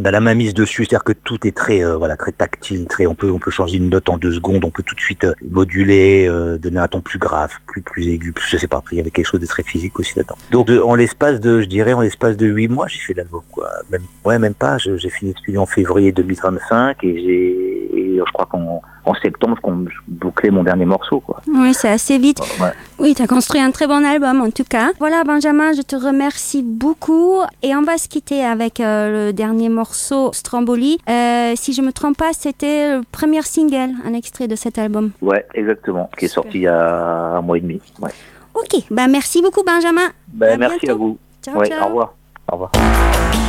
la main mise dessus, c'est-à-dire que tout est très très tactile, on peut changer une note en 2 secondes, on peut tout de suite moduler, donner un ton plus grave, plus aigu, je sais pas, il y avait quelque chose de très physique aussi là-dedans. Donc en l'espace de 8 mois, j'ai fait l'album quoi. Même pas, j'ai fini le studio en février 2025 et je crois qu'en septembre, je bouclais mon dernier morceau, quoi. Oui, c'est assez vite. Ouais. Oui, tu as construit un très bon album, en tout cas. Voilà, Benjamin, je te remercie beaucoup. Et on va se quitter avec le dernier morceau, Stromboli. Si je me trompe pas, c'était le premier single, un extrait de cet album. Ouais, exactement, qui est sorti il y a 1 mois et demi. Ouais. Ok, merci beaucoup, Benjamin. Merci à vous. Ciao, ciao. Au revoir.